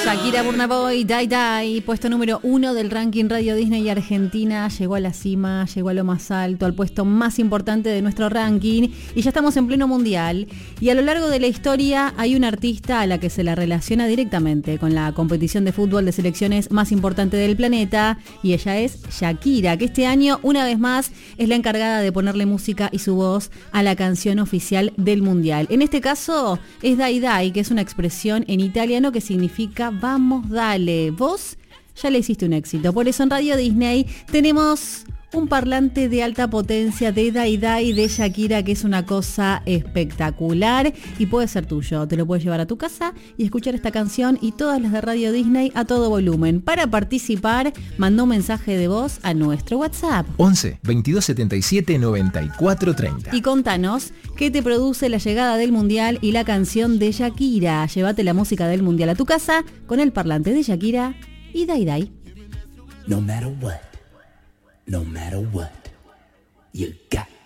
Shakira Burna Boy, Die Die, puesto número 1 del ranking Radio Disney Argentina, llegó a la cima, llegó a lo más alto, al puesto más importante de nuestro ranking y ya estamos en pleno mundial. Y a lo largo de la historia hay una artista a la que se la relaciona directamente con la competición de fútbol de selecciones más importante del planeta y ella es Shakira, que este año una vez más es la encargada de ponerle música y su voz a la canción oficial del mundial. En este caso es Die Die, que es una expresión en italiano que significa vamos, dale. Vos ya le hiciste un éxito. Por eso en Radio Disney tenemos un parlante de alta potencia de Die Die de Shakira, que es una cosa espectacular y puede ser tuyo. Te lo puedes llevar a tu casa y escuchar esta canción y todas las de Radio Disney a todo volumen. Para participar, manda un mensaje de voz a nuestro WhatsApp 11 22 77 94 30 y contanos qué te produce la llegada del mundial y la canción de Shakira. Llévate la música del mundial a tu casa con el parlante de Shakira y Die Die. No matter what, you got